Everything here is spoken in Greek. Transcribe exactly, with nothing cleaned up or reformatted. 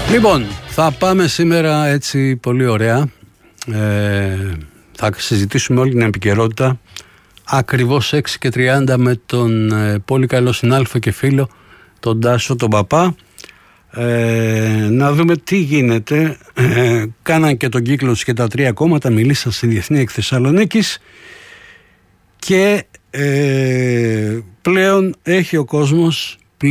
Λοιπόν, θα πάμε σήμερα έτσι πολύ ωραία. Ε, θα συζητήσουμε όλη την επικαιρότητα ακριβώς έξι και τριάντα με τον ε, πολύ καλό συνάδελφο και φίλο, τον Τάσο τον Παπά. Ε, να δούμε τι γίνεται. Ε, κάναν και τον κύκλο τους και τα τρία κόμματα, μιλήσαν στη Διεθνή Εκ Θεσσαλονίκης και ε, πλέον έχει ο κόσμος